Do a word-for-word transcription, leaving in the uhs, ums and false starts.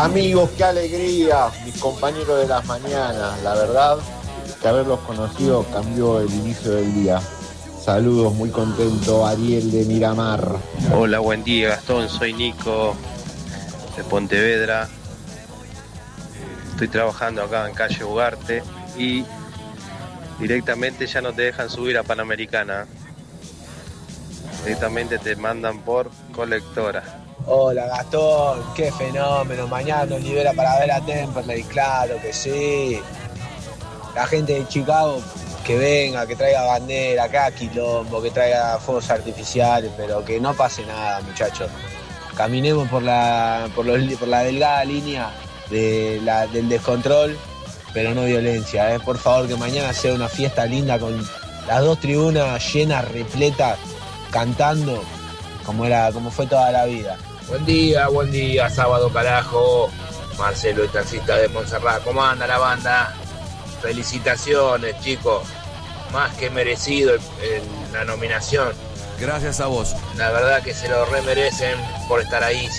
Amigos, qué alegría, mis compañeros de las mañanas. La verdad que haberlos conocido cambió el inicio del día. Saludos, muy contento, Ariel de Miramar. Hola, buen día, Gastón, soy Nico de Pontevedra. Estoy trabajando acá en calle Ugarte y directamente ya no te dejan subir a Panamericana. Directamente te mandan por colectora. Hola Gastón, qué fenómeno, mañana nos libera para ver a Temperley, claro que sí. La gente de Chicago que venga, que traiga bandera, que haga quilombo, que traiga fuegos artificiales, pero que no pase nada, muchachos. Caminemos por la, por los, por la delgada línea de la, del descontrol, pero no violencia, ¿eh? Por favor, que mañana sea una fiesta linda con las dos tribunas llenas, repletas, cantando como era, como fue toda la vida. Buen día, buen día, sábado carajo. Marcelo, el taxista de Montserrat. ¿Cómo anda la banda? Felicitaciones, chicos. Más que merecido el, el, la nominación. Gracias a vos. La verdad que se lo remerecen por estar ahí